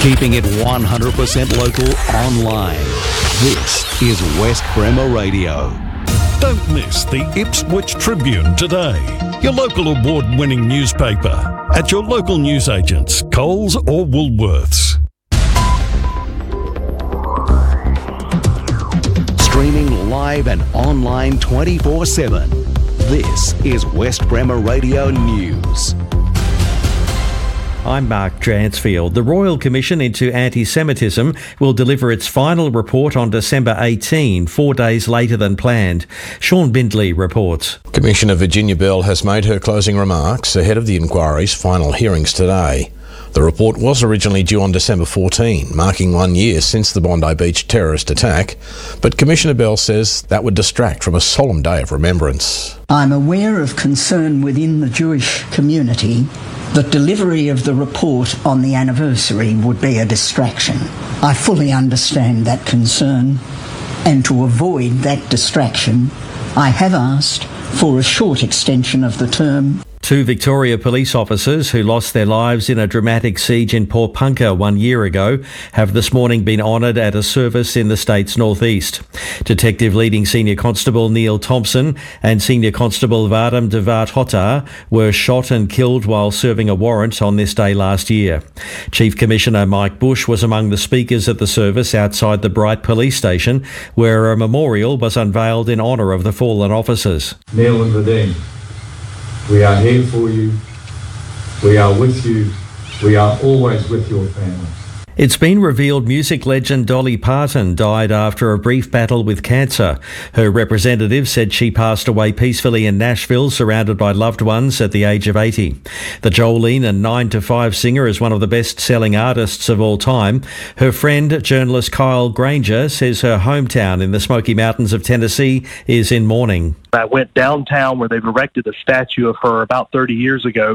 Keeping it 100% local online. This is West Bremer Radio. Don't miss the Ipswich Tribune today, your local award-winning newspaper, at your local newsagents, Coles or Woolworths. Streaming live and online 24/7. This is West Bremer Radio News. I'm Mark Dransfield. The Royal Commission into Anti-Semitism will deliver its final report on December 18, 4 days later than planned. Sean Bindley reports. Commissioner Virginia Bell has made her closing remarks ahead of the inquiry's final hearings today. The report was originally due on December 14, marking 1 year since the Bondi Beach terrorist attack, but Commissioner Bell says that would distract from a solemn day of remembrance. I'm aware of concern within the Jewish community that delivery of the report on the anniversary would be a distraction. I fully understand that concern, and to avoid that distraction, I have asked for a short extension of the term. 2 Victoria police officers who lost their lives in a dramatic siege in Porepunkah 1 year ago have this morning been honoured at a service in the state's northeast. Detective Leading Senior Constable Neil Thompson and Senior Constable Vadam Devat Hotar were shot and killed while serving a warrant on this day last year. Chief Commissioner Mike Bush was among the speakers at the service outside the Bright Police Station, where a memorial was unveiled in honour of the fallen officers. Neil and Vadam, we are here for you, we are with you, we are always with your family. It's been revealed music legend Dolly Parton died after a brief battle with cancer. Her representative said she passed away peacefully in Nashville, surrounded by loved ones at the age of 80. The Jolene and 9 to 5 singer is one of the best-selling artists of all time. Her friend, journalist Kyle Granger, says her hometown in the Smoky Mountains of Tennessee is in mourning. I went downtown where they've erected a statue of her about 30 years ago.